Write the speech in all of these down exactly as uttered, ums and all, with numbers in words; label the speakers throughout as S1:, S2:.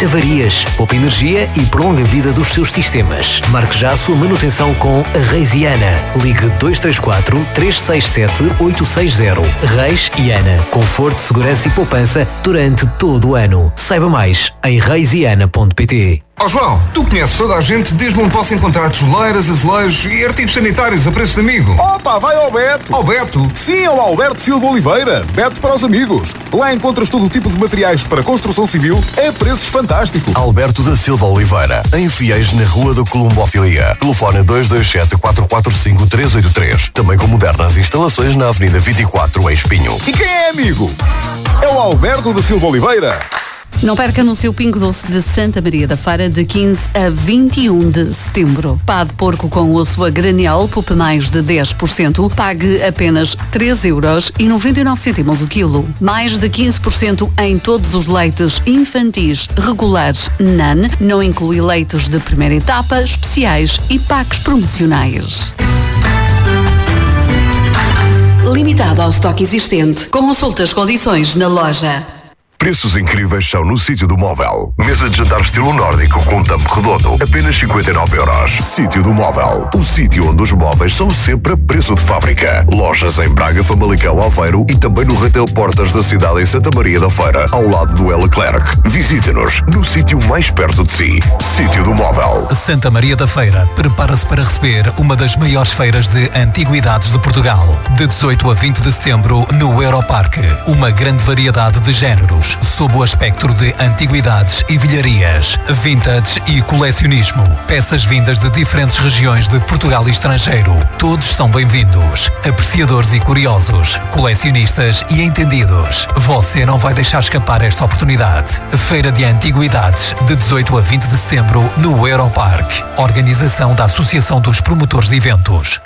S1: Evita avarias, poupa energia e prolonga a vida dos seus sistemas. Marque já a sua manutenção com a Reis e Ana. Ligue dois três quatro, três seis sete, oito seis zero. Reis e Ana. Conforto, segurança e poupança durante todo o ano. Saiba mais em reis e ana ponto pt.
S2: Ó João, tu conheces toda a gente desde onde posso encontrar tijoleiras, azulejos e artigos sanitários a preço de amigo.
S3: Opa, vai ao Beto!
S2: Ao Beto?
S3: Sim, ao Alberto Silva Oliveira. Beto para os amigos. Lá encontras todo o tipo de materiais para construção civil a preços fantásticos.
S4: Alberto da Silva Oliveira, em Fiéis, na Rua da Colombofilia. Telefone dois dois sete, quatro quatro cinco, três oito três. Também com modernas instalações na Avenida vinte e quatro, em Espinho.
S3: E quem é amigo? É o Alberto da Silva Oliveira.
S5: Não perca no seu Pingo Doce de Santa Maria da Feira de quinze a vinte e um de setembro. Pá de porco com osso a granel, poupe mais de dez por cento, pague apenas três euros e noventa e nove cêntimos o quilo. Mais de quinze por cento em todos os leites infantis regulares N A N, não inclui leites de primeira etapa, especiais e packs promocionais. Limitado ao estoque existente. Consulte as condições na loja.
S4: Preços incríveis são no Sítio do Móvel. Mesa de jantar estilo nórdico com tampo redondo, apenas cinquenta e nove euros. Sítio do Móvel, o sítio onde os móveis são sempre a preço de fábrica. Lojas em Braga, Famalicão, Aveiro e também no Retail Portas da cidade em Santa Maria da Feira, ao lado do El Leclerc. Visite-nos no sítio mais perto de si. Sítio do Móvel.
S6: Santa Maria da Feira prepara-se para receber uma das maiores feiras de antiguidades de Portugal. De dezoito a vinte de setembro no Europarque. Uma grande variedade de géneros sob o aspecto de antiguidades e velharias, vintage e colecionismo. Peças vindas de diferentes regiões de Portugal e estrangeiro. Todos são bem-vindos. Apreciadores e curiosos, colecionistas e entendidos. Você não vai deixar escapar esta oportunidade. Feira de Antiguidades, de dezoito a vinte de setembro no Europarque. Organização da Associação dos Promotores de Eventos.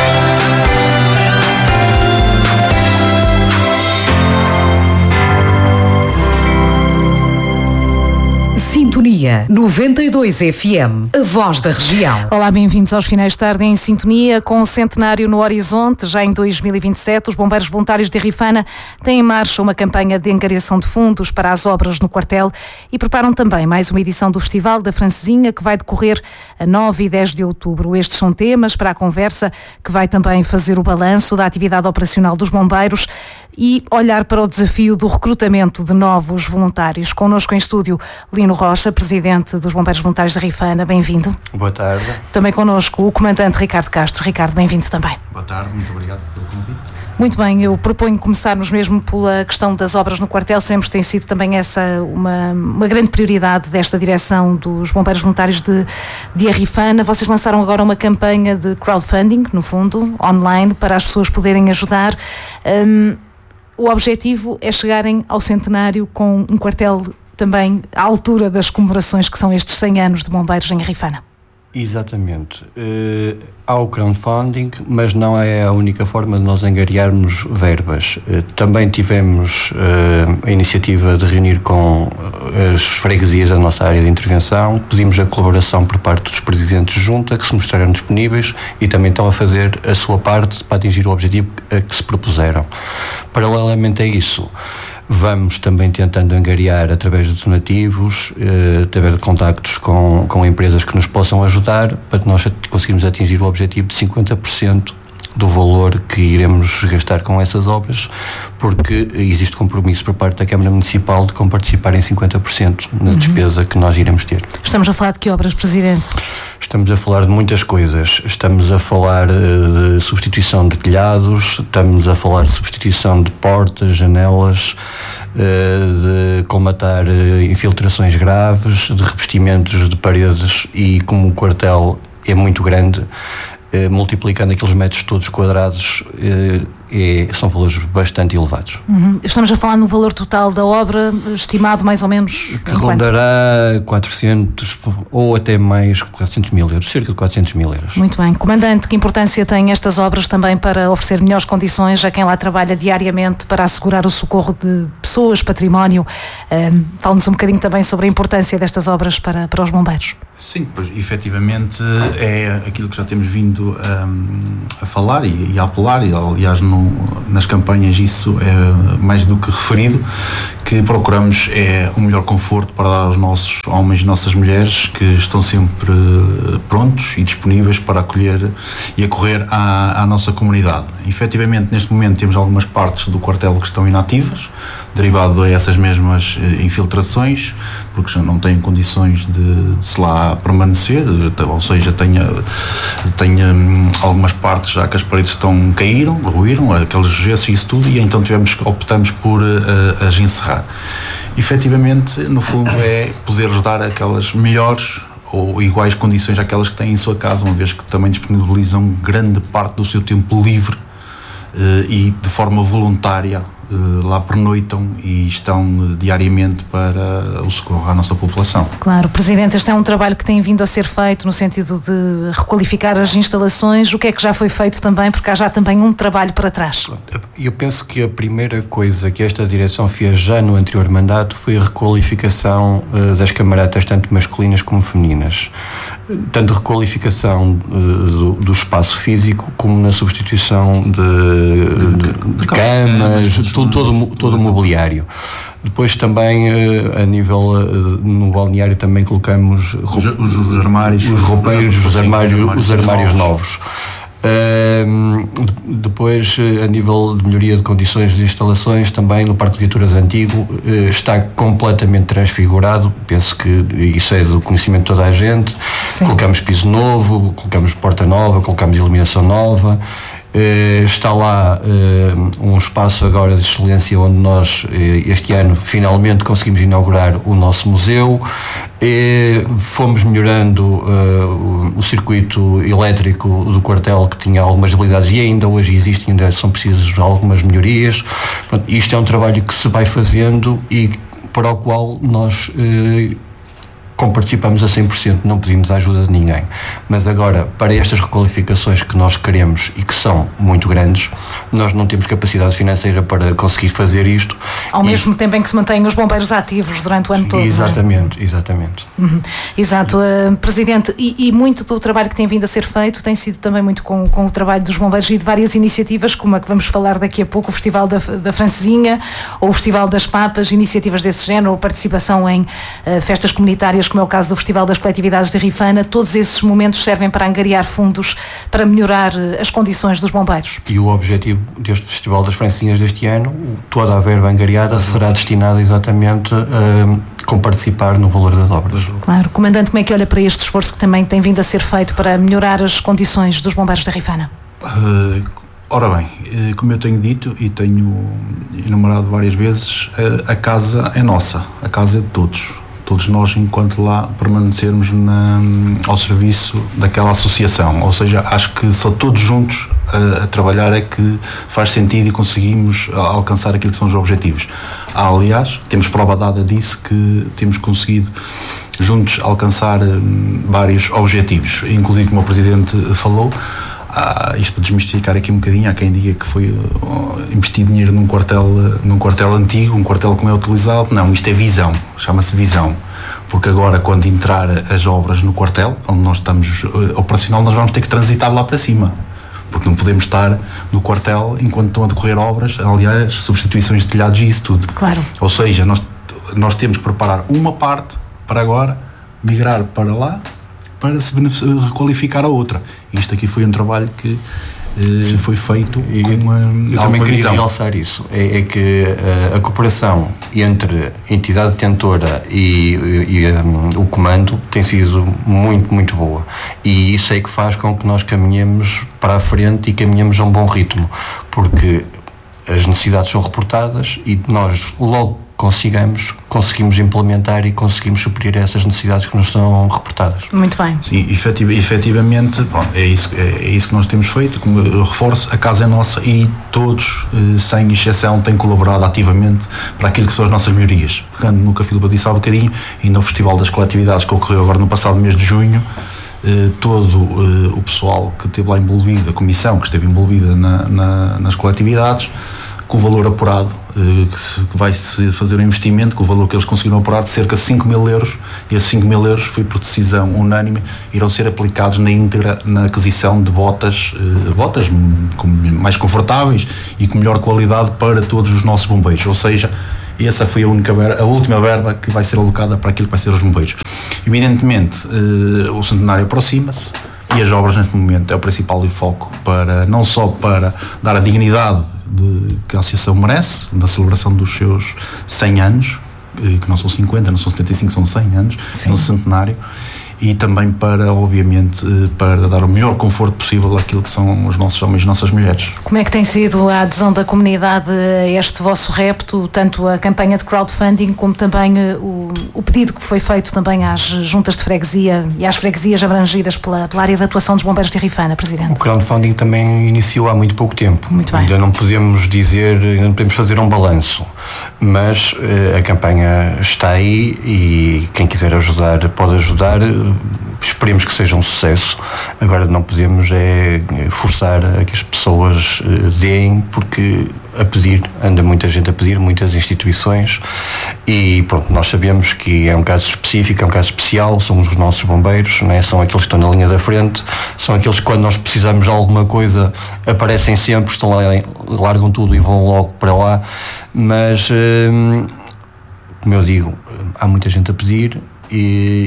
S7: Sintonia noventa e dois F M, a voz da região.
S8: Olá, bem-vindos aos finais de tarde em Sintonia. Com o centenário no horizonte, já em dois mil e vinte e sete, os bombeiros voluntários de Rifana têm em marcha uma campanha de angariação de fundos para as obras no quartel e preparam também mais uma edição do Festival da Francesinha que vai decorrer a nove e dez de outubro. Estes são temas para a conversa que vai também fazer o balanço da atividade operacional dos bombeiros e olhar para o desafio do recrutamento de novos voluntários. Connosco em estúdio, Lino Rocha, presidente dos Bombeiros Voluntários de Rifana. Bem-vindo.
S9: Boa tarde.
S8: Também connosco o comandante Ricardo Castro. Ricardo, bem-vindo também.
S9: Boa tarde, muito obrigado pelo convite.
S8: Muito bem, eu proponho começarmos mesmo pela questão das obras no quartel. Sempre tem sido também essa uma, uma grande prioridade desta direção dos Bombeiros Voluntários de, de Rifana. Vocês lançaram agora uma campanha de crowdfunding, no fundo, online, para as pessoas poderem ajudar. Um, o objetivo é chegarem ao centenário com um quartel também à altura das comemorações que são estes cem anos de bombeiros em Rifana.
S9: Exatamente. Uh, há o crowdfunding, mas não é a única forma de nós angariarmos verbas. Uh, também tivemos uh, a iniciativa de reunir com as freguesias da nossa área de intervenção, pedimos a colaboração por parte dos presidentes de junta, que se mostraram disponíveis e também estão a fazer a sua parte para atingir o objetivo a que se propuseram. Paralelamente a isso, vamos também tentando angariar através de donativos, eh, através de contactos com, com empresas que nos possam ajudar para que nós conseguirmos atingir o objetivo de cinquenta por cento do valor que iremos gastar com essas obras, porque existe compromisso por parte da Câmara Municipal de comparticipar em cinquenta por cento na uhum. despesa que nós iremos ter.
S8: Estamos a falar de que obras, Presidente?
S9: Estamos a falar de muitas coisas. Estamos a falar de substituição de telhados, estamos a falar de substituição de portas, janelas, de colmatar infiltrações graves, de revestimentos de paredes e, como o quartel é muito grande, multiplicando aqueles metros todos quadrados, é, são valores bastante elevados.
S8: Uhum. Estamos a falar no valor total da obra, estimado mais ou menos?
S9: Que rondará quatrocentos ou até mais quatrocentos mil euros, cerca de quatrocentos mil euros.
S8: Muito bem. Comandante, que importância têm estas obras também para oferecer melhores condições a quem lá trabalha diariamente para assegurar o socorro de pessoas, património? Um, Fale-nos um bocadinho também sobre a importância destas obras para, para os bombeiros.
S10: Sim, pois efetivamente é aquilo que já temos vindo um, a falar e, e a apelar, e aliás no, nas campanhas isso é mais do que referido, que procuramos é o melhor conforto para dar aos nossos homens e nossas mulheres que estão sempre prontos e disponíveis para acolher e acorrer à, à nossa comunidade. Efetivamente neste momento temos algumas partes do quartel que estão inativas, derivado a essas mesmas infiltrações, porque já não têm condições de, de se lá permanecer, ou seja, tenha, tenha algumas partes já que as paredes estão, caíram, ruíram, aqueles gessos e isso tudo, e então tivemos, optamos por uh, as encerrar. Efetivamente, no fundo, é poder-lhes dar aquelas melhores ou iguais condições àquelas que têm em sua casa, uma vez que também disponibilizam grande parte do seu tempo livre uh, e de forma voluntária lá pernoitam e estão diariamente para o socorro à nossa população.
S8: Claro, Presidente, este é um trabalho que tem vindo a ser feito no sentido de requalificar as instalações. O que é que já foi feito também, porque há já também um trabalho para trás?
S9: Eu penso que a primeira coisa que esta direção fez já no anterior mandato foi a requalificação uh, das camaretas, tanto masculinas como femininas. Tanto requalificação uh, do, do espaço físico como na substituição de, de, de camas, todo, todo, todo o mobiliário. Depois também a nível no balneário também colocamos
S10: os, os, os armários,
S9: os roupeiros, os armários, os armários novos. Uh, depois, a nível de melhoria de condições de instalações, também no Parque de Viaturas Antigo uh, está completamente transfigurado. Penso que isso é do conhecimento de toda a gente. Sim. Colocamos piso novo, colocamos porta nova, colocamos iluminação nova. Uh, está lá uh, um espaço agora de excelência onde nós uh, este ano finalmente conseguimos inaugurar o nosso museu. Uh, fomos melhorando uh, o, o circuito elétrico do quartel, que tinha algumas debilidades e ainda hoje existe, ainda são precisas algumas melhorias. Pronto, isto é um trabalho que se vai fazendo e para o qual nós uh, como participamos a cem por cento, não pedimos a ajuda de ninguém. Mas agora, para estas requalificações que nós queremos e que são muito grandes, nós não temos capacidade financeira para conseguir fazer isto.
S8: Ao
S9: e...
S8: mesmo tempo em que se mantêm os bombeiros ativos durante o ano todo.
S9: Exatamente, é? exatamente.
S8: Uhum. Exato. Uh, Presidente, e, e muito do trabalho que tem vindo a ser feito tem sido também muito com, com o trabalho dos bombeiros e de várias iniciativas, como a que vamos falar daqui a pouco, o Festival da, da Francesinha, ou o Festival das Papas, iniciativas desse género, ou participação em uh, festas comunitárias, como é o caso do Festival das Coletividades de Rifana. Todos esses momentos servem para angariar fundos para melhorar as condições dos bombeiros.
S9: E o objetivo deste Festival das Francinhas deste ano, toda a verba angariada será destinada exatamente a com participar no valor das obras.
S8: Claro. Comandante, como é que olha para este esforço que também tem vindo a ser feito para melhorar as condições dos bombeiros da Rifana?
S10: Uh, ora bem, como eu tenho dito e tenho enumerado várias vezes, a casa é nossa, a casa é de todos. Todos nós, enquanto lá permanecermos na, ao serviço daquela associação. Ou seja, acho que só todos juntos a, a trabalhar é que faz sentido e conseguimos alcançar aquilo que são os objetivos. Há, aliás, temos prova dada disso, que temos conseguido juntos alcançar um, vários objetivos. Inclusive, como o Presidente falou, há, isto para desmistificar aqui um bocadinho, há quem diga que foi uh, investir dinheiro num quartel, uh, num quartel antigo, um quartel que não é utilizado. Não, isto é visão, chama-se visão. Porque agora, quando entrar as obras no quartel, onde nós estamos uh, operacional, nós vamos ter que transitar lá para cima. Porque não podemos estar no quartel enquanto estão a decorrer obras, aliás, substituições de telhados e isso tudo.
S8: Claro.
S10: Ou seja, nós, nós temos que preparar uma parte para agora migrar para lá, para se requalificar a outra. Isto aqui foi um trabalho que eh, foi feito
S9: e,
S10: com uma
S9: eu também queria realçar isso, é, é que a, a cooperação entre a entidade detentora e, e, e um, o comando tem sido muito, muito boa, e isso é que faz com que nós caminhemos para a frente e caminhemos a um bom ritmo, porque as necessidades são reportadas e nós logo consigamos, conseguimos implementar e conseguimos suprir essas necessidades que nos são reportadas.
S8: Muito bem.
S10: Sim, efetiv, efetivamente, bom, é, isso, é, é isso que nós temos feito. Como eu reforço, a casa é nossa e todos, sem exceção, têm colaborado ativamente para aquilo que são as nossas melhorias. Pegando no que a Filipa disse há um bocadinho, ainda o Festival das Coletividades que ocorreu agora no passado mês de junho, eh, todo eh, o pessoal que esteve lá envolvido, a comissão que esteve envolvida na, na, nas coletividades, com o valor apurado, que vai-se fazer um investimento, com o valor que eles conseguiram apurar de cerca de cinco mil euros, e esses cinco mil euros, foi por decisão unânime, irão ser aplicados na íntegra na aquisição de botas, botas mais confortáveis e com melhor qualidade para todos os nossos bombeiros, ou seja, essa foi a, única, a última verba que vai ser alocada para aquilo que vai ser os bombeiros. Evidentemente, o centenário aproxima-se, e as obras neste momento é o principal foco, para, não só para dar a dignidade de, que a Associação merece, na celebração dos seus cem anos, que não são cinquenta, não são setenta e cinco, são cem anos, Sim. no centenário, e também para, obviamente, para dar o melhor conforto possível àquilo que são os nossos homens e nossas mulheres.
S8: Como é que tem sido a adesão da comunidade a este vosso repto, tanto a campanha de crowdfunding como também o, o pedido que foi feito também às juntas de freguesia e às freguesias abrangidas pela, pela área de atuação dos bombeiros de Rifana, Presidente?
S9: O crowdfunding também iniciou há muito pouco tempo.
S8: Muito bem.
S9: Ainda não podemos dizer, ainda não podemos fazer um balanço, mas uh, a campanha está aí e quem quiser ajudar pode ajudar. Esperemos que seja um sucesso. Agora não podemos é forçar a que as pessoas deem, porque a pedir, anda muita gente a pedir, muitas instituições, e pronto, nós sabemos que é um caso específico, é um caso especial, são os nossos bombeiros, não é? São aqueles que estão na linha da frente, são aqueles que quando nós precisamos de alguma coisa aparecem sempre, estão lá, largam tudo e vão logo para lá, mas hum, como eu digo, há muita gente a pedir e,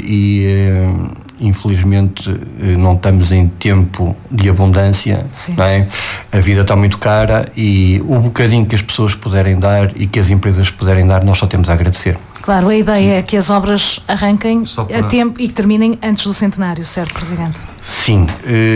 S9: e infelizmente não estamos em tempo de abundância, não é? A vida está muito cara e o bocadinho que as pessoas puderem dar e que as empresas puderem dar, nós só temos a agradecer.
S8: Claro, a ideia Sim. é que as obras arranquem
S10: para...
S8: a tempo e que terminem antes do centenário, certo, Presidente?
S9: Sim,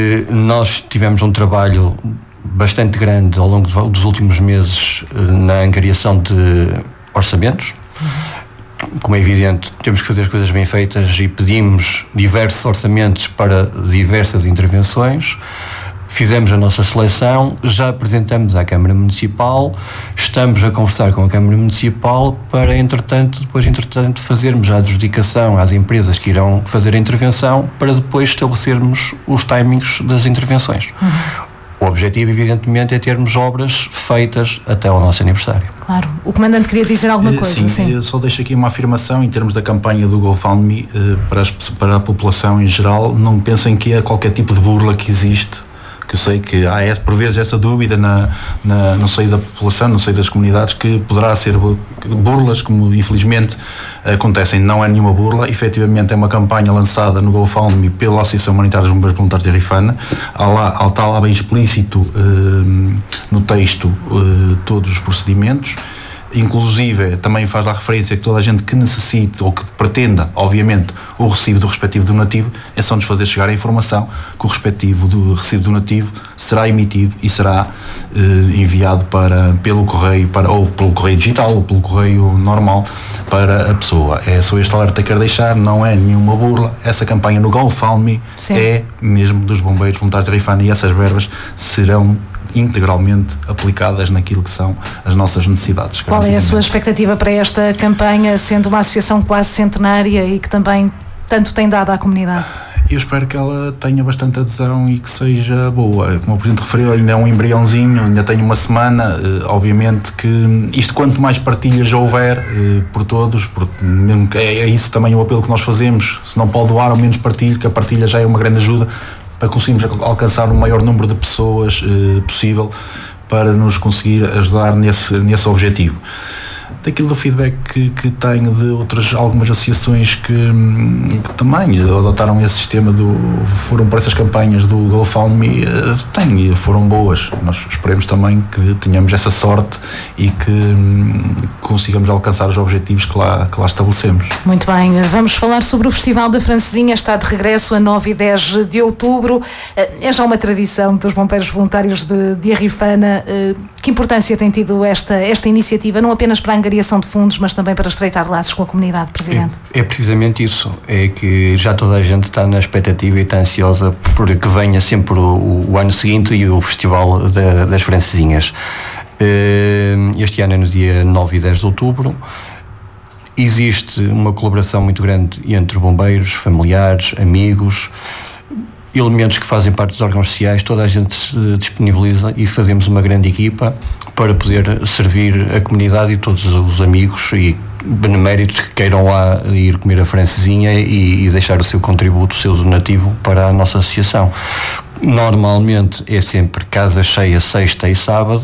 S9: nós tivemos um trabalho bastante grande ao longo dos últimos meses na angariação de orçamentos. Uhum. Como é evidente, temos que fazer as coisas bem feitas e pedimos diversos orçamentos para diversas intervenções. Fizemos a nossa seleção, já apresentamos à Câmara Municipal, estamos a conversar com a Câmara Municipal para, entretanto, depois, entretanto, fazermos a adjudicação às empresas que irão fazer a intervenção para depois estabelecermos os timings das intervenções. Uhum. O objetivo, evidentemente, é termos obras feitas até ao nosso aniversário.
S8: Claro. O Comandante queria dizer alguma coisa?
S10: Sim,
S8: sim.
S10: Eu só deixo aqui uma afirmação em termos da campanha do GoFundMe para, as, para a população em geral. Não pensem que é qualquer tipo de burla que existe, que eu sei que há por vezes essa dúvida na, na, no seio da população, no seio das comunidades, que poderá ser burlas, como infelizmente acontecem. Não é nenhuma burla, efetivamente é uma campanha lançada no GoFundMe pela Associação Humanitária dos Bombeiros Voluntários de Rifana. Há lá, está lá bem explícito eh, no texto eh, todos os procedimentos. Inclusive, também faz lá referência que toda a gente que necessite ou que pretenda, obviamente, o recibo do respectivo donativo, é só nos fazer chegar a informação que o respectivo do recibo donativo será emitido e será eh, enviado para, pelo correio, para, ou pelo correio digital ou pelo correio normal para a pessoa. É só este alerta que quero deixar, não é nenhuma burla. Essa campanha no GoFundMe é mesmo dos Bombeiros Voluntários de Rifana e essas verbas serão integralmente aplicadas naquilo que são as nossas necessidades.
S8: Qual é a sua expectativa para esta campanha, sendo uma associação quase centenária e que também tanto tem dado à comunidade?
S10: Eu espero que ela tenha bastante adesão e que seja boa. Como o Presidente referiu, ainda é um embriãozinho, ainda tem uma semana. Obviamente que isto, quanto mais partilhas houver por todos, porque é isso também o apelo que nós fazemos. Se não pode doar, ao menos partilhe, que a partilha já é uma grande ajuda para conseguirmos alcançar o maior número de pessoas eh, possível para nos conseguir ajudar nesse, nesse objetivo. Daquilo do feedback que, que tenho de outras, algumas associações que, que também adotaram esse sistema, do, foram para essas campanhas do GoFundMe, tem, foram boas. Nós esperemos também que tenhamos essa sorte e que hum, consigamos alcançar os objetivos que lá, que lá estabelecemos.
S8: Muito bem, vamos falar sobre o Festival da Francesinha, está de regresso a nove e dez de outubro, é já uma tradição dos Bombeiros Voluntários de, de Arrifana. Que importância tem tido esta, esta iniciativa, não apenas para a angariação de fundos, mas também para estreitar laços com a comunidade, Presidente?
S9: É, é precisamente isso, é que já toda a gente está na expectativa e está ansiosa por que venha sempre o, o ano seguinte e o Festival da, das Francesinhas. Este ano é no dia nove e dez de outubro. Existe uma colaboração muito grande entre bombeiros, familiares, amigos. elementos que fazem parte dos órgãos sociais, toda a gente se disponibiliza e fazemos uma grande equipa para poder servir a comunidade e todos os amigos e beneméritos que queiram lá ir comer a francesinha e, e deixar o seu contributo, o seu donativo para a nossa associação. Normalmente é sempre casa cheia, sexta e sábado.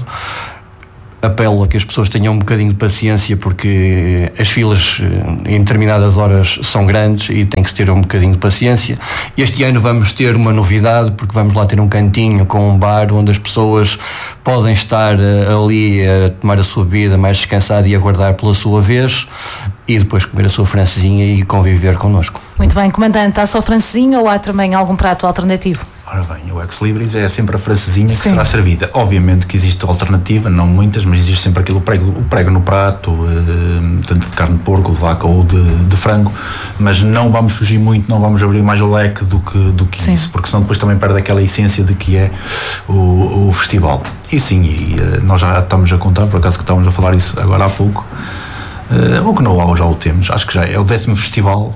S9: Apelo a que as pessoas tenham um bocadinho de paciência, porque as filas em determinadas horas são grandes e tem que se ter um bocadinho de paciência. Este ano vamos ter uma novidade, porque vamos lá ter um cantinho com um bar onde as pessoas podem estar ali a tomar a sua bebida mais descansada e aguardar pela sua vez e depois comer a sua francesinha e conviver connosco.
S8: Muito bem, comandante, há só francesinha ou há também algum prato alternativo?
S10: Ora bem, o Ex Libris é sempre a francesinha que Sim. será servida. Obviamente que existe alternativa, não muitas, mas existe sempre aquilo, o prego, o prego no prato, uh, tanto de carne de porco, de vaca ou de, de frango, mas não vamos fugir muito, não vamos abrir mais o leque do que, do que isso, porque senão depois também perde aquela essência de que é o, o festival. E sim, e, uh, nós já estamos a contar, por acaso que estávamos a falar isso agora há pouco, uh, o que não há já o temos, acho que já é o décimo festival.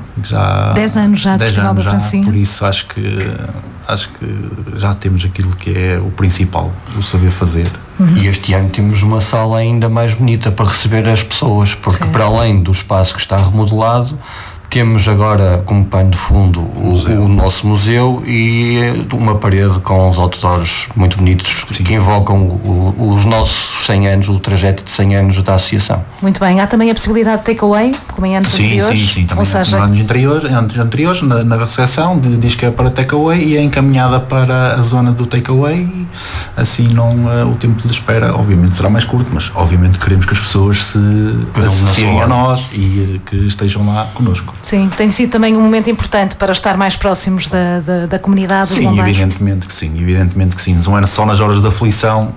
S10: Já
S8: dez anos já de Festival da Francinha.
S10: Por isso acho que acho que já temos aquilo que é o principal, o saber fazer.
S9: Uhum. E este ano temos uma sala ainda mais bonita para receber as pessoas, porque Sim. para além do espaço que está remodelado, temos agora como pano de fundo o, o nosso museu e uma parede com os outdoors muito bonitos Sim. que invocam o, o, os nossos cem anos, o trajeto de cem anos da associação.
S8: Muito bem, há também a possibilidade de takeaway, como em anos
S10: sim,
S8: anteriores?
S10: Sim, sim, também
S8: Ou seja...
S10: anos anteriores, anos anteriores na, na recepção diz que é para takeaway e é encaminhada para a zona do takeaway e assim não, uh, o tempo de espera obviamente será mais curto, mas obviamente queremos que as pessoas se associem a nós e uh, que estejam lá connosco.
S8: Sim, tem sido também um momento importante para estar mais próximos da, da, da comunidade dos
S10: Sim,
S8: bombeiros.
S10: evidentemente que sim, evidentemente que sim. Não é só nas horas da aflição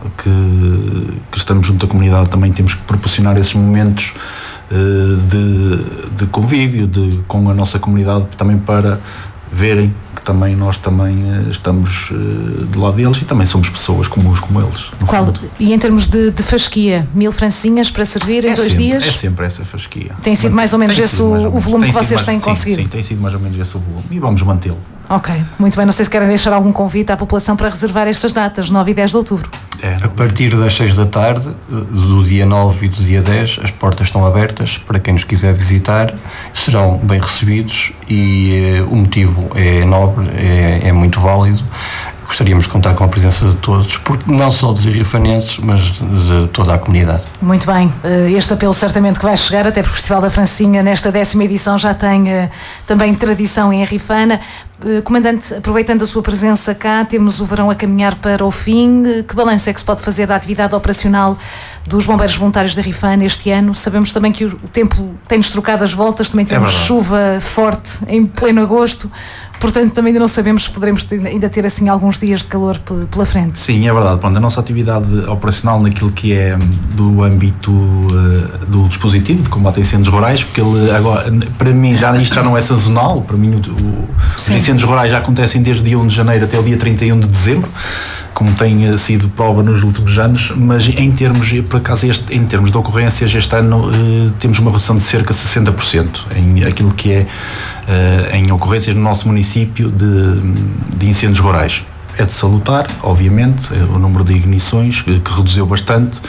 S10: que, que estamos junto à comunidade, também temos que proporcionar esses momentos uh, de, de convívio de, com a nossa comunidade, também para verem que também nós também uh, estamos uh, do lado deles e também somos pessoas comuns como eles.
S8: Qual, e em termos de, de fasquia, mil francinhas para servir
S10: é
S8: em dois
S10: sempre,
S8: dias?
S10: É sempre essa fasquia.
S8: Tem sido mais ou menos esse o, o volume que vocês têm conseguido?
S10: Sim, tem sido mais ou menos esse o volume e vamos mantê-lo.
S8: Ok, muito bem. Não sei se querem deixar algum convite à população para reservar estas datas, nove e dez de outubro.
S9: É, a partir das seis da tarde, do dia nove e do dia dez, as portas estão abertas para quem nos quiser visitar, serão bem recebidos e eh, o motivo é nobre, é, é muito válido. Gostaríamos de contar com a presença de todos, porque não só dos irrifanenses, mas de toda a comunidade.
S8: Muito bem, este apelo certamente que vai chegar, até porque o Festival da Francinha nesta décima edição já tem uh, também tradição em Rifana. Uh, Comandante, aproveitando a sua presença cá, temos o verão a caminhar para o fim. Uh, que balanço é que se pode fazer da atividade operacional dos Bombeiros Voluntários da Rifana este ano? Sabemos também que o, o tempo tem-nos trocado as voltas, também temos é chuva forte em pleno agosto. Portanto, também ainda não sabemos se poderemos ter, ainda ter assim alguns dias de calor pela frente.
S10: Sim, é verdade. Pronto, a nossa atividade operacional naquilo que é do âmbito uh, do dispositivo de combate a incêndios rurais, porque ele agora, para mim, já, isto já não é sazonal. Para mim, o, o, os incêndios rurais já acontecem desde o dia um de janeiro até o dia trinta e um de dezembro, como tem sido prova nos últimos anos, mas em termos, por acaso, este, em termos de ocorrências, este ano uh, temos uma redução de cerca de sessenta por cento em aquilo que é uh, em ocorrências no nosso município de, de incêndios rurais. É de salutar, obviamente, o número de ignições que, que reduziu bastante,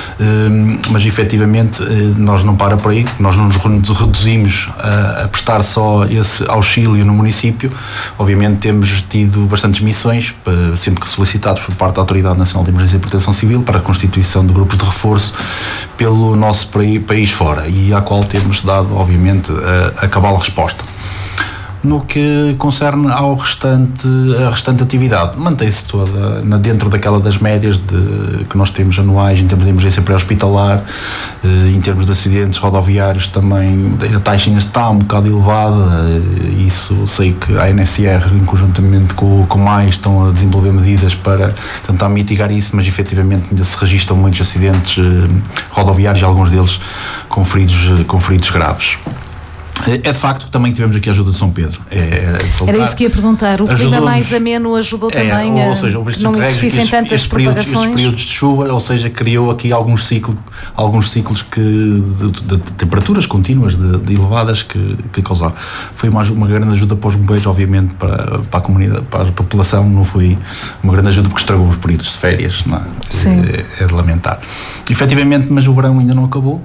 S10: mas efetivamente nós não para por aí, nós não nos reduzimos a, a prestar só esse auxílio no município. Obviamente temos tido bastantes missões, sempre que solicitados por parte da Autoridade Nacional de Emergência e Proteção Civil, para a constituição de grupos de reforço pelo nosso país fora, e à qual temos dado, obviamente, a, a cabal resposta. No que concerne ao restante, a restante atividade, mantém-se toda na, dentro daquela das médias de, que nós temos anuais em termos de emergência pré-hospitalar, eh, em termos de acidentes rodoviários também, a taxa ainda está um bocado elevada, eh, isso sei que a A N S R, em conjuntamente com, com mais, estão a desenvolver medidas para tentar mitigar isso, mas efetivamente ainda se registram muitos acidentes eh, rodoviários e alguns deles com feridos, com feridos graves. É de facto que também tivemos aqui a ajuda de São Pedro. É, é
S8: Era isso que ia perguntar. O clima mais ameno ajudou
S10: é,
S8: também
S10: ou, ou seja,
S8: a que não existissem
S10: estes,
S8: tantas
S10: estes propagações. Períodos, estes períodos de chuva, ou seja, criou aqui alguns ciclos, alguns ciclos que, de, de, de temperaturas contínuas de, de elevadas que, que causaram. Foi uma, uma grande ajuda para os bombeiros, obviamente, para, para a comunidade, para a população, não foi uma grande ajuda porque estragou os períodos de férias. Não é?
S8: Sim.
S10: É, é de lamentar. Efetivamente, mas o verão ainda não acabou.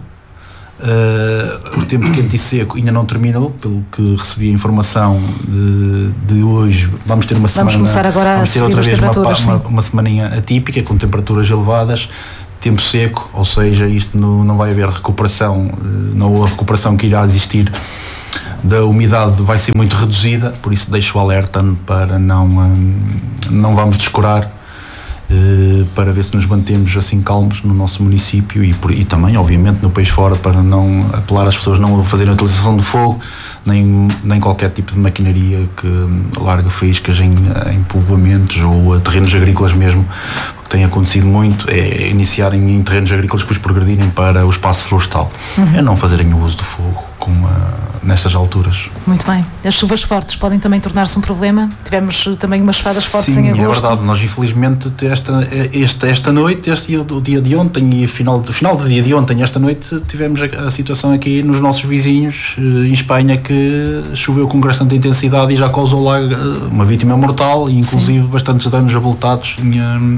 S10: Uh, o tempo quente e seco ainda não terminou, pelo que recebi a informação de, de hoje. Vamos ter uma semana.
S8: Vamos começar agora
S10: vamos ter
S8: a
S10: outra vez uma,
S8: uma,
S10: uma semaninha atípica com temperaturas elevadas, tempo seco, ou seja, isto não, não vai haver recuperação, não a recuperação que irá existir da umidade vai ser muito reduzida, por isso deixo o alerta para não, não vamos descurar. Uh, para ver se nos mantemos assim calmos no nosso município e, por, e também, obviamente, no país fora, para não apelar às pessoas não a fazerem a utilização do fogo, nem, nem qualquer tipo de maquinaria que larga faíscas em, em povoamentos ou a terrenos agrícolas mesmo. O que tem acontecido muito é iniciarem em terrenos agrícolas, depois progredirem para o espaço florestal. Uhum. É não fazerem o uso do fogo com a, nestas alturas.
S8: Muito bem. As chuvas fortes podem também tornar-se um problema? Tivemos também umas chuvadas fortes
S10: Sim,
S8: em agosto.
S10: É verdade. Nós, infelizmente, esta, esta, esta noite, este, o dia de ontem e final, final do dia de ontem, esta noite, tivemos a, a situação aqui nos nossos vizinhos, em Espanha, que choveu com bastante intensidade e já causou lá uma vítima mortal e, inclusive, Sim. bastantes danos avultados em,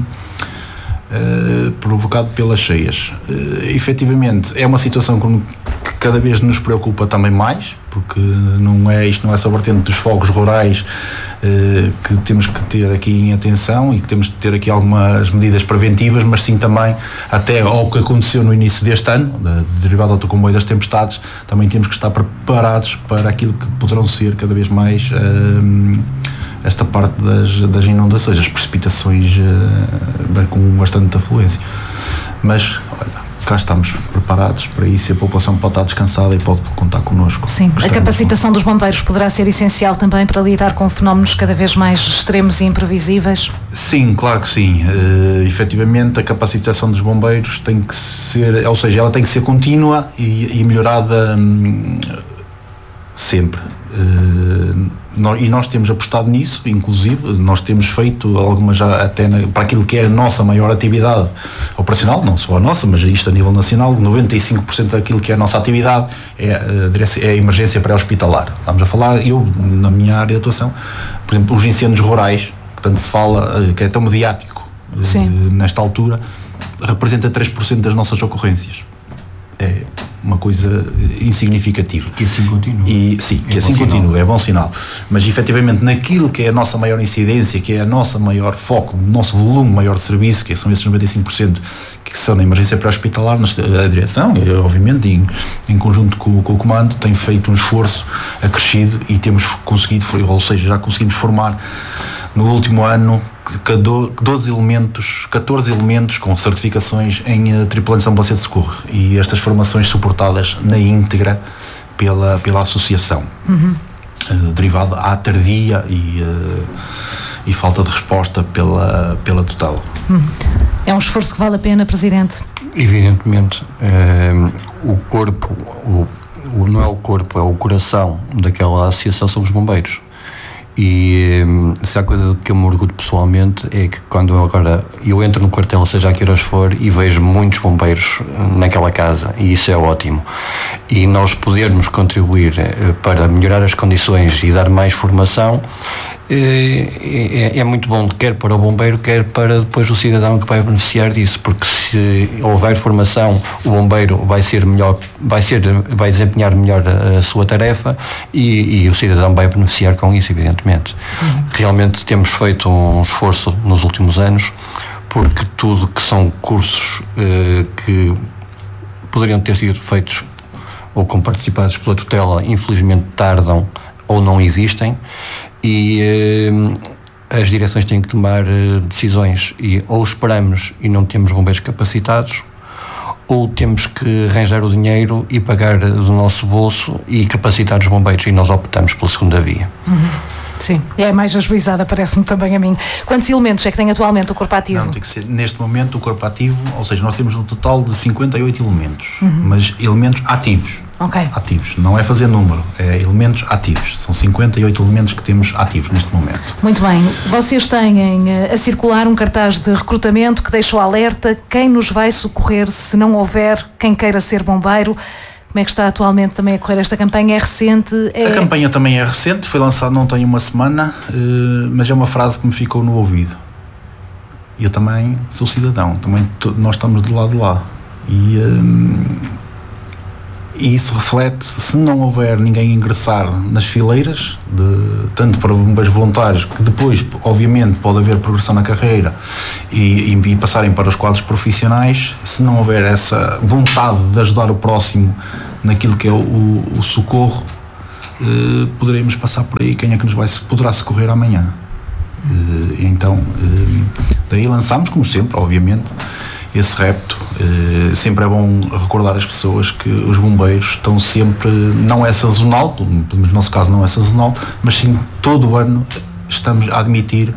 S10: Uh, provocado pelas cheias. Uh, efetivamente é uma situação que, que cada vez nos preocupa também mais, porque não é, isto não é só a vertente dos fogos rurais uh, que temos que ter aqui em atenção e que temos de ter aqui algumas medidas preventivas, mas sim também até ao que aconteceu no início deste ano, de, derivado ao comboio das tempestades, também temos que estar preparados para aquilo que poderão ser cada vez mais uh, esta parte das, das inundações, as precipitações uh, com bastante afluência. Mas, olha, cá estamos preparados para isso e a população pode estar descansada e pode contar connosco.
S8: Sim, Estamos a capacitação dos bombeiros poderá ser essencial também para lidar com fenómenos cada vez mais extremos e imprevisíveis?
S10: Sim, claro que sim. Uh, efetivamente, a capacitação dos bombeiros tem que ser, ou seja, ela tem que ser contínua e, e melhorada hum, sempre. Uh, nós, e nós temos apostado nisso, inclusive nós temos feito algumas já até na, para aquilo que é a nossa maior atividade operacional, não só a nossa, mas isto a nível nacional, noventa e cinco por cento daquilo que é a nossa atividade é a, é a emergência pré-hospitalar. Estamos a falar, eu na minha área de atuação, por exemplo, os incêndios rurais, que tanto se fala, que é tão mediático uh, nesta altura, representa três por cento das nossas ocorrências. É uma coisa insignificativa.
S9: Que assim continua.
S10: E, sim, que é assim continua, é bom sinal. Mas efetivamente naquilo que é a nossa maior incidência, que é a nossa maior foco, o nosso volume maior de serviço, que são esses noventa e cinco por cento que são na emergência pré-hospitalar, a direção, obviamente, em, em conjunto com, com o comando, tem feito um esforço acrescido e temos conseguido, ou seja, já conseguimos formar no último ano doze elementos, catorze elementos com certificações em uh, tripulantes de ambulância de socorro, e estas formações suportadas na íntegra pela, pela associação,
S8: uhum.
S10: uh, derivado à tardia e, uh, e falta de resposta pela, pela tutela.
S8: Uhum. É um esforço que vale a pena, Presidente?
S9: Evidentemente, uh, o corpo, o, o, não é o corpo, é o coração daquela associação, são os bombeiros. E se há coisa que eu me orgulho pessoalmente é que quando eu agora eu entro no quartel, seja a que horas for, e vejo muitos bombeiros naquela casa, e isso é ótimo. E nós podermos contribuir para melhorar as condições e dar mais formação é, é, é muito bom, quer para o bombeiro, quer para depois o cidadão que vai beneficiar disso, porque se houver formação, o bombeiro vai ser melhor, vai, ser, vai desempenhar melhor a, a sua tarefa e, e o cidadão vai beneficiar com isso, evidentemente. Uhum. Realmente temos feito um esforço nos últimos anos, porque tudo que são cursos eh, que poderiam ter sido feitos ou com participados pela tutela, infelizmente tardam ou não existem, e eh, as direções têm que tomar eh, decisões, e ou esperamos e não temos bombeiros capacitados, ou temos que arranjar o dinheiro e pagar do nosso bolso e capacitar os bombeiros, e nós optamos pela segunda via.
S8: Uhum. Sim, é mais ajuizada, parece-me também a mim. Quantos elementos é que tem atualmente o corpo ativo?
S10: Não, tem que ser, neste momento o corpo ativo, ou seja, nós temos um total de cinquenta e oito elementos, uhum. mas elementos ativos.
S8: Ok.
S10: Ativos, não é fazer número, é elementos ativos. São cinquenta e oito elementos que temos ativos neste momento.
S8: Muito bem. Vocês têm a circular um cartaz de recrutamento que deixa o alerta: quem nos vai socorrer se não houver quem queira ser bombeiro. Como é que está atualmente também a correr esta campanha? É recente? É...
S10: A campanha também é recente, foi lançada não tem uma semana, mas é uma frase que me ficou no ouvido. Eu também sou cidadão, também nós estamos do lado de lá. E, hum, e isso reflete, se não houver ninguém a ingressar nas fileiras, de, tanto para bombeiros voluntários, que depois, obviamente, pode haver progressão na carreira e, e, e passarem para os quadros profissionais, se não houver essa vontade de ajudar o próximo naquilo que é o, o, o socorro, eh, poderemos passar por aí quem é que nos vai, poderá socorrer amanhã. Eh, então, eh, daí lançámos, como sempre, obviamente, esse repto. Eh, sempre é bom recordar as pessoas que os bombeiros estão sempre, não é sazonal, pelo menos no nosso caso não é sazonal, mas sim todo o ano estamos a admitir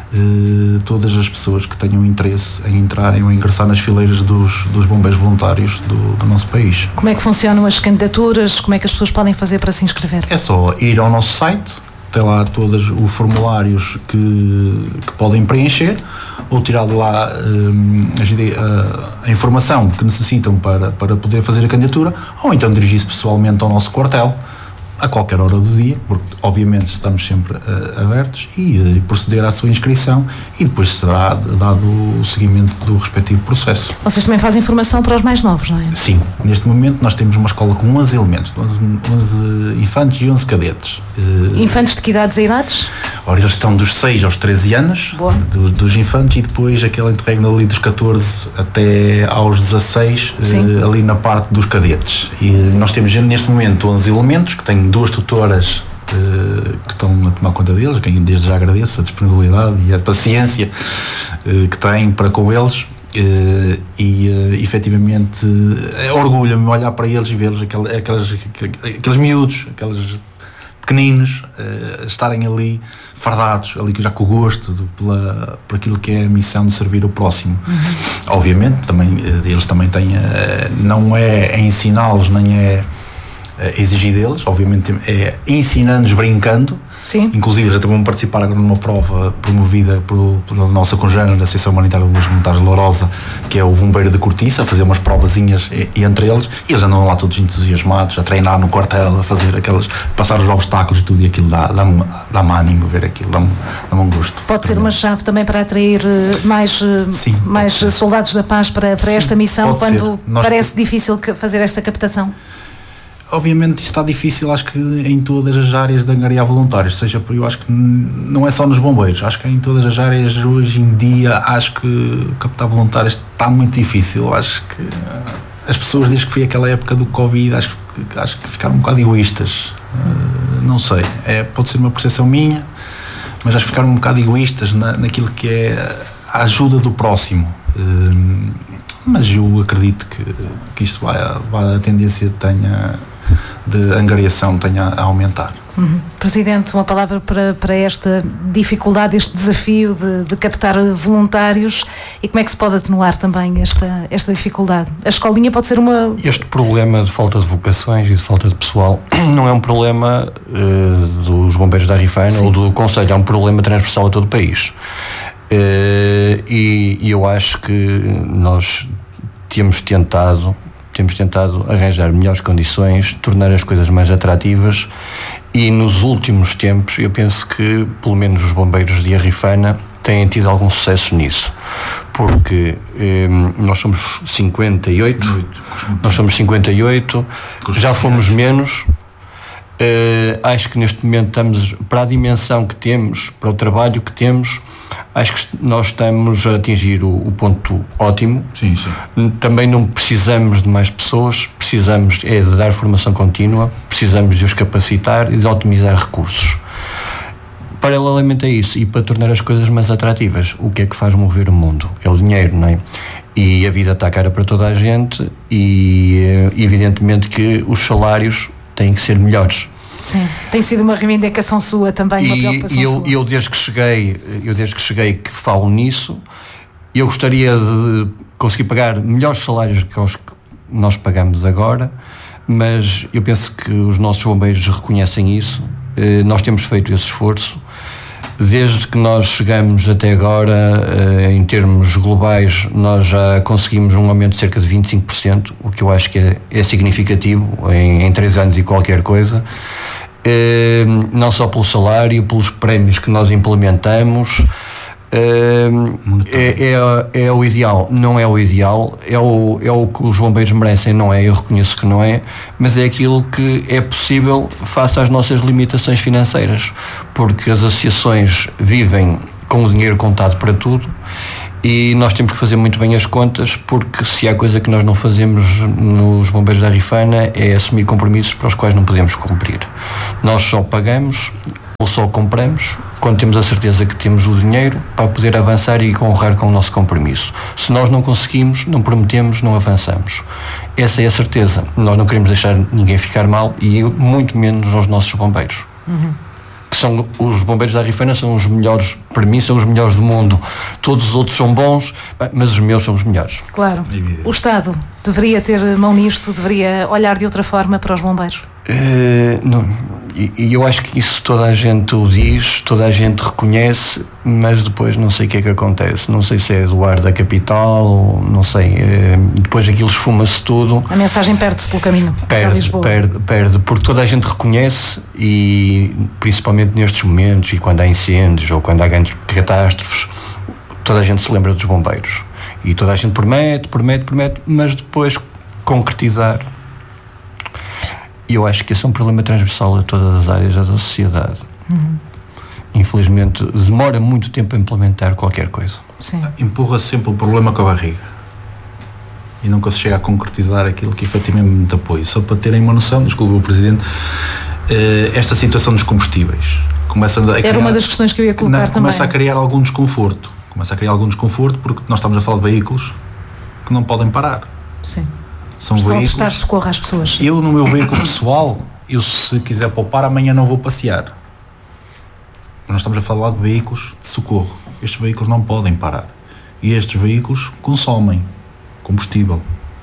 S10: eh, todas as pessoas que tenham interesse em entrar, em ingressar nas fileiras dos, dos bombeiros voluntários do, do nosso país.
S8: Como é que funcionam as candidaturas? Como é que as pessoas podem fazer para se inscrever?
S10: É só ir ao nosso site, tem lá todos os formulários que, que podem preencher, ou tirar de lá um, a, a informação que necessitam para, para poder fazer a candidatura, ou então dirigir-se pessoalmente ao nosso quartel a qualquer hora do dia, porque obviamente estamos sempre uh, abertos, e uh, proceder à sua inscrição, e depois será dado o seguimento do respectivo processo.
S8: Vocês também fazem formação para os mais novos, não é?
S10: Sim, neste momento nós temos uma escola com onze elementos, onze, onze infantes e onze cadetes.
S8: Uh, infantes de que idades e idades?
S10: Ora, eles estão dos seis aos treze anos, do, dos infantes, e depois aquele interregno ali dos catorze até aos dezasseis, uh, ali na parte dos cadetes. E nós temos neste momento onze elementos, que têm duas tutoras uh, que estão a tomar conta deles, a quem desde já agradeço a disponibilidade e a paciência uh, que têm para com eles. Uh, e uh, efetivamente uh, orgulha-me olhar para eles e vê-los, aquelas, aquelas, aqueles miúdos, aqueles pequeninos, uh, estarem ali fardados, ali já com o gosto de, pela, por aquilo que é a missão de servir o próximo. Uhum. Obviamente também, uh, eles também têm, uh, não é ensiná-los, nem é uh, exigir deles, obviamente é ensinando-nos brincando.
S8: Sim.
S10: Inclusive já vamos participar agora numa prova promovida por, pela nossa congênere da Associação Humanitária de Bombeiros Voluntários de Lourosa, que é o Bombeiro de Cortiça, a fazer umas provazinhas e, e entre eles, e eles andam lá todos entusiasmados, a treinar no quartel, a fazer aquelas, passar os obstáculos e tudo, e aquilo dá, dá-me, dá-me ânimo ver aquilo, dá-me, dá-me um gosto.
S8: Pode ser uma chave também para atrair mais, Sim, mais soldados da paz para, para Sim, esta missão, quando parece que... difícil fazer esta captação?
S10: Obviamente isto está difícil, acho que em todas as áreas de angariar voluntários, seja por eu acho que não é só nos bombeiros, acho que em todas as áreas hoje em dia, acho que captar voluntários está muito difícil. Acho que as pessoas, desde que foi aquela época do Covid, acho que, acho que ficaram um bocado egoístas, uh, não sei, é, pode ser uma percepção minha, mas acho que ficaram um bocado egoístas na, naquilo que é a ajuda do próximo. Uh, mas eu acredito que, que isto vai, vai a tendência tenha de angariação tenha a aumentar.
S8: Uhum. Presidente, uma palavra para, para esta dificuldade, este desafio de, de captar voluntários, e como é que se pode atenuar também esta, esta dificuldade? A escolinha pode ser uma...
S9: Este problema de falta de vocações e de falta de pessoal não é um problema uh, dos bombeiros da Rifana ou do Conselho, é um problema transversal a todo o país. Uh, e, e eu acho que nós temos tentado temos tentado arranjar melhores condições, tornar as coisas mais atrativas, e nos últimos tempos eu penso que pelo menos os bombeiros de Arrifana têm tido algum sucesso nisso, porque eh, nós somos cinquenta e oito, nós somos cinquenta e oito, já fomos menos. Uh, acho que neste momento estamos, para a dimensão que temos, para o trabalho que temos, acho que nós estamos a atingir o, o ponto ótimo.
S10: Sim, sim.
S9: Também não precisamos de mais pessoas, precisamos é de dar formação contínua, precisamos de os capacitar e de otimizar recursos. Paralelamente a isso, e para tornar as coisas mais atrativas, o que é que faz mover o mundo? É o dinheiro, não é? E a vida está cara para toda a gente, e evidentemente que os salários têm que ser melhores.
S8: Sim, tem sido uma reivindicação sua também, uma preocupação
S9: e eu,
S8: sua.
S9: eu desde que cheguei, eu desde que cheguei que falo nisso, eu gostaria de conseguir pagar melhores salários que os que nós pagamos agora, mas eu penso que os nossos bombeiros reconhecem isso. Nós temos feito esse esforço. Desde que nós chegamos até agora, em termos globais, nós já conseguimos um aumento de cerca de vinte e cinco por cento, o que eu acho que é, é significativo em, em três anos e qualquer coisa. Não só pelo salário, pelos prémios que nós implementamos. É, é, é o ideal, não é o ideal, é o, é o que os bombeiros merecem, não é? Eu reconheço que não é, mas é aquilo que é possível face às nossas limitações financeiras, porque as associações vivem com o dinheiro contado para tudo e nós temos que fazer muito bem as contas, porque se há coisa que nós não fazemos nos bombeiros da Rifana é assumir compromissos para os quais não podemos cumprir. Nós só pagamos ou só compramos quando temos a certeza que temos o dinheiro para poder avançar e honrar com o nosso compromisso. Se nós não conseguimos, não prometemos, não avançamos. Essa é a certeza. Nós não queremos deixar ninguém ficar mal e muito menos aos nossos bombeiros. Uhum. Que são, os bombeiros da Rifana são os melhores, para mim são os melhores do mundo. Todos os outros são bons, mas os meus são os melhores.
S8: Claro. O Estado deveria ter mão nisto, deveria olhar de outra forma para os bombeiros?
S9: Uh, não, e, e eu acho que isso toda a gente o diz, toda a gente reconhece, mas depois não sei o que é que acontece. Não sei se é do ar da capital, não sei. Uh, depois aquilo esfuma-se tudo.
S8: A mensagem perde-se pelo caminho.
S9: Perde, perde, perde, porque toda a gente reconhece e principalmente nestes momentos e quando há incêndios ou quando há grandes catástrofes, toda a gente se lembra dos bombeiros. E toda a gente promete, promete, promete, mas depois concretizar. E eu acho que esse é um problema transversal a todas as áreas da sociedade. Uhum. Infelizmente, demora muito tempo a implementar qualquer coisa.
S10: Sim. Empurra-se sempre o problema com a barriga. E nunca se chega a concretizar aquilo que efetivamente apoia. Só para terem uma noção, desculpe o Presidente, esta situação dos combustíveis. Começa a criar,
S8: Era uma das questões que eu ia colocar
S10: não,
S8: também.
S10: Começa a criar algum desconforto. Começa a criar algum desconforto porque nós estamos a falar de veículos que não podem parar.
S8: Sim.
S10: São
S8: Estão
S10: veículos.
S8: a prestar socorro às pessoas.
S10: Eu, no meu veículo pessoal, eu se quiser poupar, amanhã não vou passear. Mas nós estamos a falar de veículos de socorro. Estes veículos não podem parar. E estes veículos consomem combustível.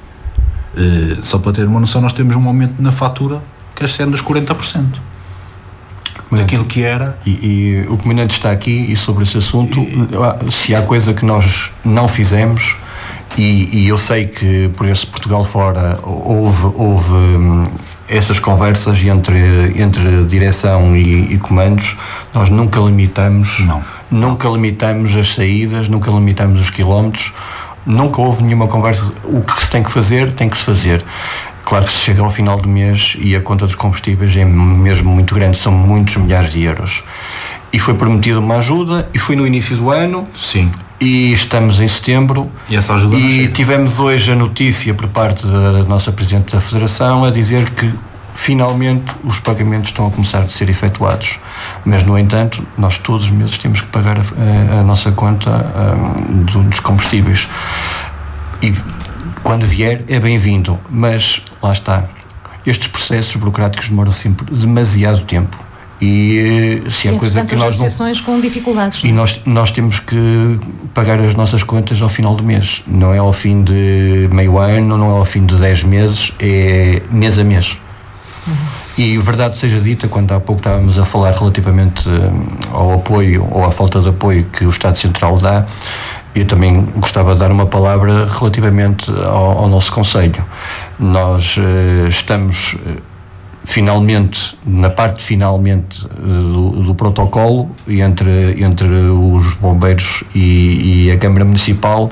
S10: Uh, só para ter uma noção, nós temos um aumento na fatura que ascende dos quarenta por cento. Daquilo que era.
S9: E, e o Comandante está aqui e sobre esse assunto, e... se há coisa que nós não fizemos, e, e eu sei que por esse Portugal fora houve, houve hum, essas conversas entre, entre direção e, e comandos, nós nunca limitamos,
S10: não.
S9: nunca limitamos as saídas, nunca limitamos os quilómetros, nunca houve nenhuma conversa. O que se tem que fazer, tem que se fazer. Claro que se chega ao final do mês e a conta dos combustíveis é mesmo muito grande, são muitos milhares de euros. E foi prometida uma ajuda, e foi no início do ano.
S10: Sim.
S9: E estamos em setembro.
S10: E essa ajuda não
S9: E
S10: chega.
S9: tivemos hoje a notícia por parte da nossa Presidente da Federação a dizer que finalmente os pagamentos estão a começar a ser efetuados. Mas, no entanto, nós todos os meses temos que pagar a, a, a nossa conta um, do, dos combustíveis. E quando vier é bem-vindo, mas lá está, estes processos burocráticos demoram sempre demasiado tempo e se há
S8: e,
S9: coisa que
S8: as
S9: nós
S8: associações não... com dificuldades.
S9: E nós, nós temos que pagar as nossas contas ao final do mês, não é ao fim de meio ano, não é ao fim de dez meses, é mês a mês. Uhum. E verdade seja dita, quando há pouco estávamos a falar relativamente ao apoio ou à falta de apoio que o Estado Central dá, eu também gostava de dar uma palavra relativamente ao, ao nosso Conselho. Nós uh, estamos uh, finalmente, na parte finalmente uh, do, do protocolo entre, entre os bombeiros e, e a Câmara Municipal,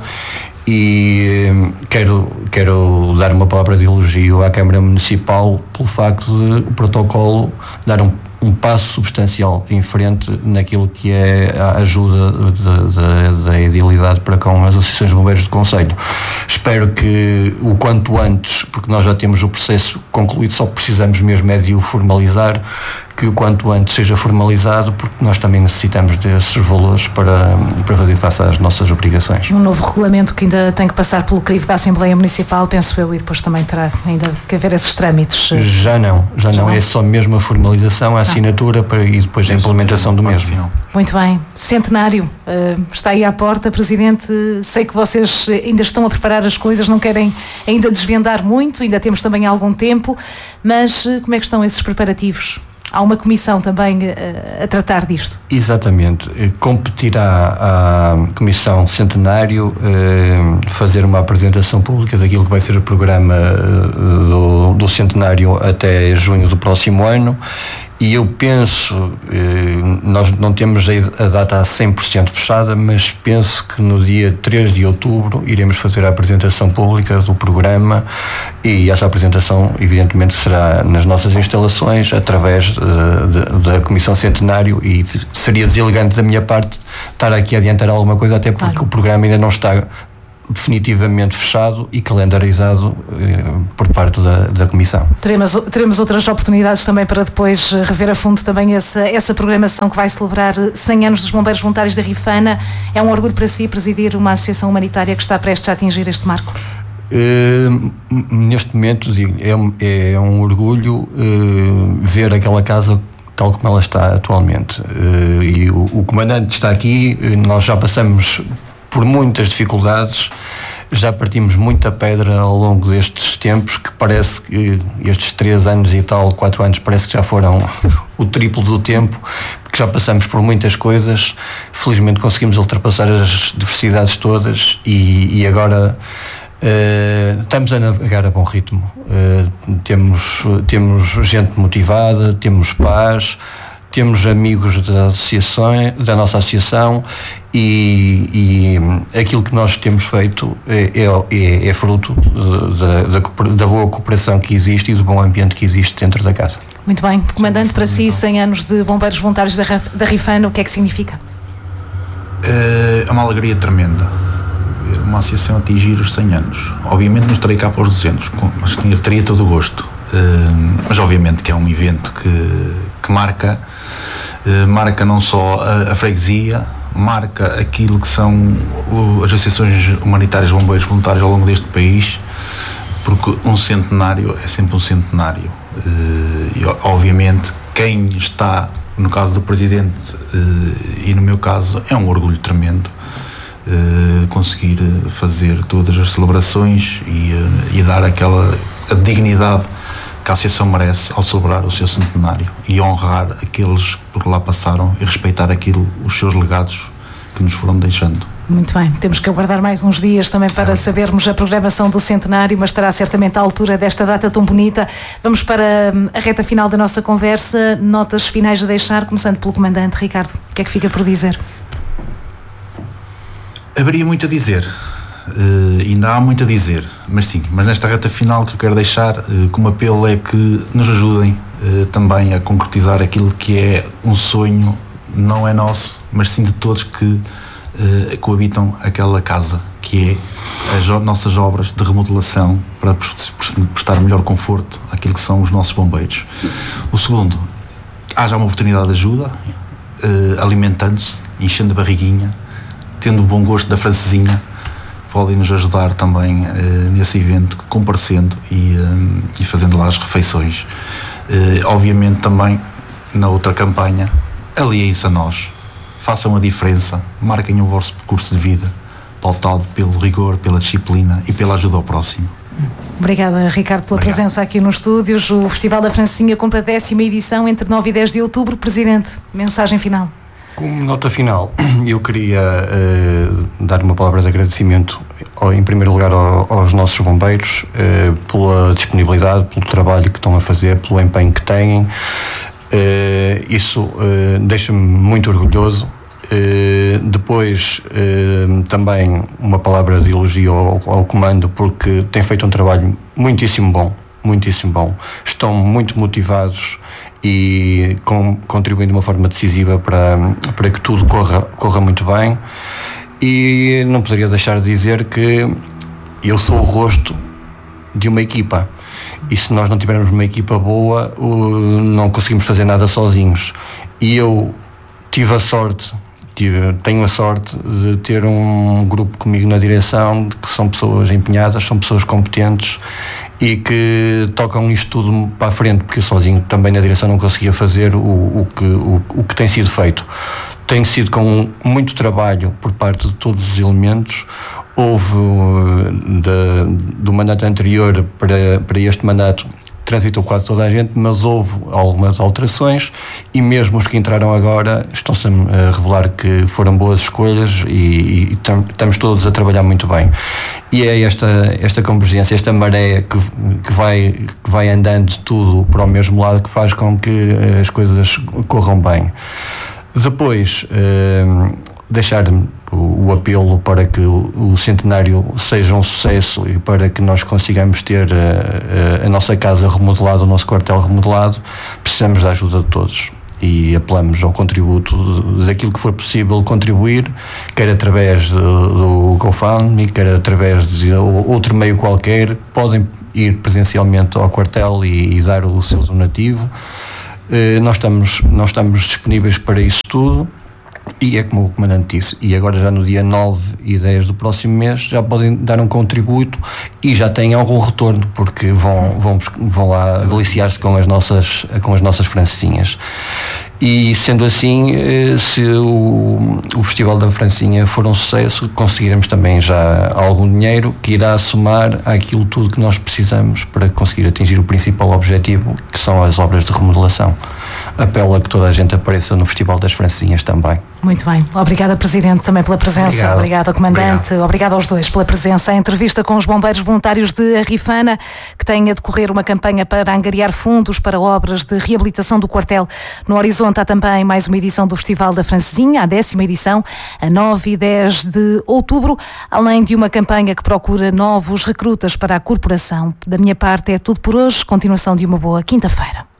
S9: e uh, quero, quero dar uma palavra de elogio à Câmara Municipal pelo facto de o protocolo dar um um passo substancial em frente naquilo que é a ajuda da edilidade para com as associações de bombeiros do Conselho. Espero que o quanto antes, porque nós já temos o processo concluído, só precisamos mesmo é de o formalizar, que o quanto antes seja formalizado, porque nós também necessitamos desses valores para, para fazer face às nossas obrigações.
S8: Um novo regulamento que ainda tem que passar pelo crivo da Assembleia Municipal, penso eu, e depois também terá ainda que haver esses trâmites.
S9: Já não, já, já não, não, é só mesmo a formalização, a assinatura ah. para, e depois a implementação do mesmo.
S8: Muito bem. Centenário, uh, está aí à porta, Presidente, sei que vocês ainda estão a preparar as coisas, não querem ainda desvendar muito, ainda temos também algum tempo, mas uh, como é que estão esses preparativos? Há uma comissão também uh, a tratar disto. Exatamente.
S9: Competirá à Comissão Centenário uh, fazer uma apresentação pública daquilo que vai ser o programa uh, do, do Centenário até junho do próximo ano. E eu penso, nós não temos a data a cem por cento fechada, mas penso que no dia três de outubro iremos fazer a apresentação pública do programa, e essa apresentação evidentemente será nas nossas instalações através da Comissão Centenário, e seria deselegante da minha parte estar aqui a adiantar alguma coisa, até porque claro. O programa ainda não está definitivamente fechado e calendarizado eh, por parte da, da Comissão.
S8: Teremos, teremos outras oportunidades também para depois rever a fundo também essa, essa programação que vai celebrar cem anos dos Bombeiros Voluntários da Rifana. É um orgulho para si presidir uma associação humanitária que está prestes a atingir este marco?
S9: Uh, neste momento digo, é, é um orgulho uh, ver aquela casa tal como ela está atualmente. Uh, e o, o comandante está aqui, nós já passamos por muitas dificuldades, já partimos muita pedra ao longo destes tempos, que parece que estes três anos e tal, quatro anos, parece que já foram o triplo do tempo, porque já passamos por muitas coisas. Felizmente conseguimos ultrapassar as diversidades todas e, e agora uh, estamos a navegar a bom ritmo. Uh, temos, temos gente motivada, temos paz, temos amigos da, associação, da nossa associação, e, e aquilo que nós temos feito é, é, é fruto da, da, da boa cooperação que existe e do bom ambiente que existe dentro da casa.
S8: Muito bem. Comandante, para si, cem anos de Bombeiros Voluntários da, da Rifana, o que é que significa?
S10: É uma alegria tremenda. Uma associação atingir os cem anos. Obviamente não estarei cá para os duzentos, mas teria todo o gosto. Mas obviamente que é um evento que, que marca, marca não só a, a freguesia, marca aquilo que são as associações humanitárias de bombeiros voluntários ao longo deste país, porque um centenário é sempre um centenário. E obviamente quem está, no caso do Presidente e no meu caso, é um orgulho tremendo conseguir fazer todas as celebrações e, e dar aquela a dignidade que a associação merece ao celebrar o seu centenário e honrar aqueles que por lá passaram e respeitar aquilo, os seus legados que nos foram deixando.
S8: Muito bem, temos que aguardar mais uns dias também para sabermos a programação do centenário, mas estará certamente à altura desta data tão bonita. Vamos para a reta final da nossa conversa, notas finais a deixar, começando pelo Comandante. Ricardo, o que é que fica por dizer?
S10: Haveria muito a dizer. Uh, ainda há muito a dizer, mas sim, mas nesta reta final que eu quero deixar uh, como apelo é que nos ajudem uh, também a concretizar aquilo que é um sonho, não é nosso, mas sim de todos que uh, coabitam aquela casa, que é as nossas obras de remodelação para prestar melhor conforto àquilo que são os nossos bombeiros. O segundo, haja uma oportunidade de ajuda, uh, alimentando-se, enchendo a barriguinha, tendo o bom gosto da francesinha. Podem nos ajudar também uh, nesse evento, comparecendo e, uh, e fazendo lá as refeições. Uh, obviamente também na outra campanha, aliem-se a nós, façam a diferença, marquem o vosso percurso de vida, pautado pelo rigor, pela disciplina e pela ajuda ao próximo.
S8: Obrigada, Ricardo, pela Obrigado. presença aqui nos estúdios. O Festival da Francesinha cumpre a décima edição entre nove e dez de outubro. Presidente, mensagem final.
S9: Como nota final, eu queria uh, dar uma palavra de agradecimento, em primeiro lugar, ao, aos nossos bombeiros, uh, pela disponibilidade, pelo trabalho que estão a fazer, pelo empenho que têm. Uh, isso uh, deixa-me muito orgulhoso. Uh, depois, uh, também uma palavra de elogio ao, ao comando, porque tem feito um trabalho muitíssimo bom, muitíssimo bom. Estão muito motivados e com, contribuindo de uma forma decisiva para, para que tudo corra, corra muito bem. E não poderia deixar de dizer que eu sou o rosto de uma equipa e se nós não tivermos uma equipa boa, não conseguimos fazer nada sozinhos. E eu tive a sorte, tive, tenho a sorte de ter um grupo comigo na direção, de que são pessoas empenhadas, são pessoas competentes e que tocam isto tudo para a frente, porque eu sozinho também na direção não conseguia fazer o, o, que, o, o que tem sido feito. Tem sido com muito trabalho por parte de todos os elementos. Houve de, do mandato anterior para, para este mandato, transitou quase toda a gente, mas houve algumas alterações e mesmo os que entraram agora estão-se a revelar que foram boas escolhas e, e tam, estamos todos a trabalhar muito bem. E é esta, esta convergência, esta maré que, que, vai, que vai andando tudo para o mesmo lado que faz com que as coisas corram bem. Depois, eh, deixar o, o apelo para que o, o centenário seja um sucesso e para que nós consigamos ter a, a, a nossa casa remodelada, o nosso quartel remodelado, precisamos da ajuda de todos. E apelamos ao contributo daquilo que for possível contribuir, quer através do, do GoFundMe, quer através de outro meio qualquer. Podem ir presencialmente ao quartel e, e dar o seu donativo. Nós estamos, nós estamos disponíveis para isso tudo e é como o comandante disse, e agora já no dia nove e dez do próximo mês já podem dar um contributo e já têm algum retorno, porque vão, vão, vão lá deliciar-se com as nossas, com as nossas francesinhas. E sendo assim, se o, o Festival da Francinha for um sucesso, conseguiremos também já algum dinheiro que irá somar àquilo tudo que nós precisamos para conseguir atingir o principal objetivo, que são as obras de remodelação. Apelo a que toda a gente apareça no Festival das Francinhas também.
S8: Muito bem. Obrigada, Presidente, também pela presença.
S9: Obrigado.
S8: Obrigada, Comandante.
S9: Obrigado.
S8: Obrigado aos dois pela presença. A entrevista com os bombeiros voluntários de Rifana, que têm a decorrer uma campanha para angariar fundos para obras de reabilitação do quartel. No horizonte há também mais uma edição do Festival da Francesinha, a décima edição, a nove e dez de outubro, além de uma campanha que procura novos recrutas para a corporação. Da minha parte é tudo por hoje. Continuação de uma boa quinta-feira.